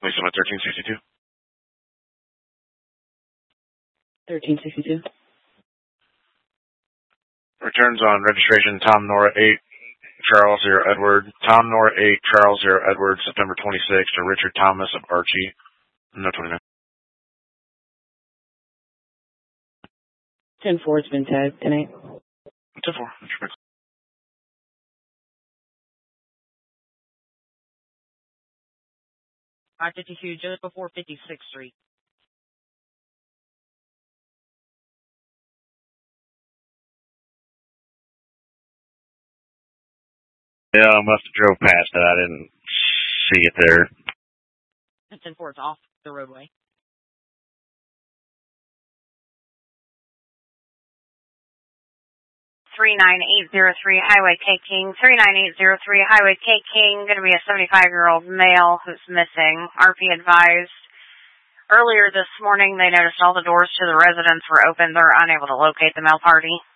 Please submit 1362. 1362. Returns on registration Tom Nora 8, Charles 0 Edward. Tom Nora 8, Charles 0 Edward, September 26th to Richard Thomas of Archie. No 29. 10-4 has been tagged tonight. 10-4. 552, just before 56th Street. Yeah, I must have drove past it. I didn't see it there. 10-4 is off the roadway. .39803 Highway K King. 39803 Highway K King. Going to be a 75-year-old male who's missing. RP advised. Earlier this morning, they noticed all the doors to the residence were open. They're unable to locate the male party.